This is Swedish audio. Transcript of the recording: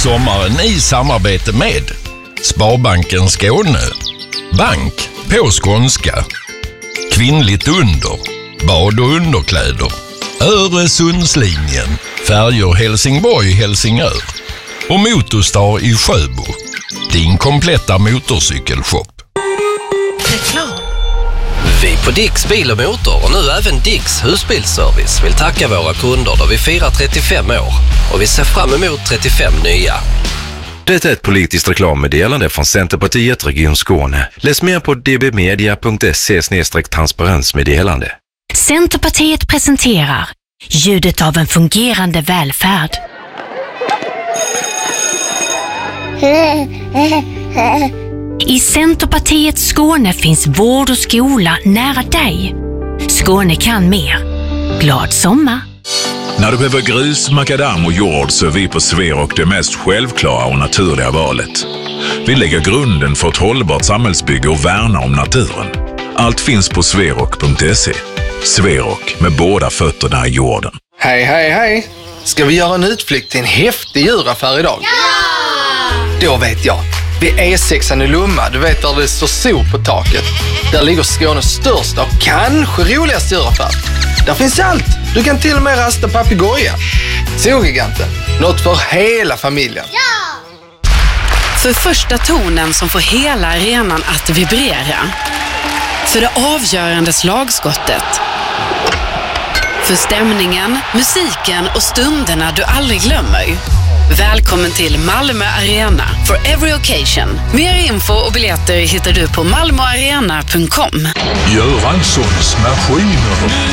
sommaren i samarbete med Sparbanken Skåne, bank på skånska, kvinnligt under, bad- och underkläder, Öresundslinjen, färjor Helsingborg-Helsingör och Motorstar i Sjöbo, din kompletta motorcykelshop. Reklam. Vi på Dicks Bil och Motor och nu även Dicks husbilsservice vill tacka våra kunder då vi firar 35 år och vi ser fram emot 35 nya. Det är ett politiskt reklammeddelande från Centerpartiet Region Skåne. Läs mer på dbmedia.se/transparensmeddelande. Centerpartiet presenterar ljudet av en fungerande välfärd. I Centerpartiets Skåne finns vård och skola nära dig. Skåne kan mer. Glad sommar! När du behöver grus, makadam och jord så är vi på Sverok det mest självklara och naturliga valet. Vi lägger grunden för ett hållbart samhällsbygge och värnar om naturen. Allt finns på sverok.se. Sverok, med båda fötterna i jorden. Hej, hej, hej! Ska vi göra en utflykt till en häftig djuraffär idag? Ja! Då vet jag. Vid E6 i Lomma, du vet där det står sol på taket. Där ligger Skånes största och kanske roligaste djuraffär. Där finns allt. Du kan till och med rasta papegoja. Zogiganten. Något för hela familjen. Ja! För första tonen som får hela arenan att vibrera. För det avgörande slagskottet. För stämningen, musiken och stunderna du aldrig glömmer. Välkommen till Malmö Arena for every occasion. Mer info och biljetter hittar du på malmoarena.com. Göranssons maskiner.